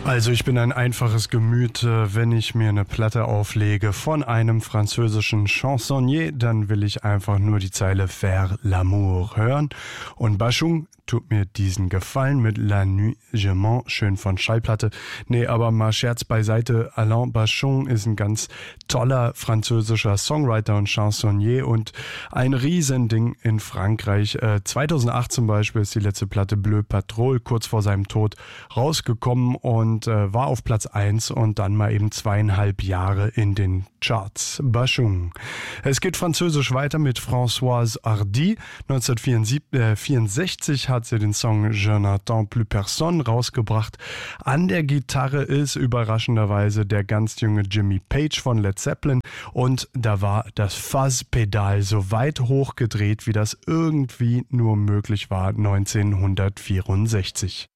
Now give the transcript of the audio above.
Also ich bin ein einfaches Gemüt, wenn ich mir eine Platte auflege von einem französischen Chansonnier, dann will ich einfach nur die Zeile Faire l'amour hören. Und Bashung tut mir diesen Gefallen mit La Nuit je mens, schön von Schallplatte. Nee, aber mal Scherz beiseite, Alain Bashung ist ein ganz toller französischer Songwriter und Chansonnier und ein Riesending in Frankreich. 2008 zum Beispiel ist die letzte Platte Bleu Patrol kurz vor seinem Tod rausgekommen und war auf Platz 1 und dann mal eben 2,5 Jahre in den Charts. Bashung. Es geht französisch weiter mit Françoise Hardy. 1964 hat sie den Song Je n'attends plus personne rausgebracht. An der Gitarre ist überraschenderweise der ganz junge Jimmy Page von Led Zeppelin und da war das Fuzzpedal so weit hochgedreht, wie das irgendwie nur möglich war 1964.